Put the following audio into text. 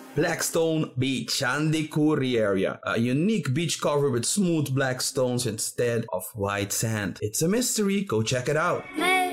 Blackstone Beach, Chandikuri area, a unique beach covered with smooth black stones instead of white sand. It's a mystery, go check it out.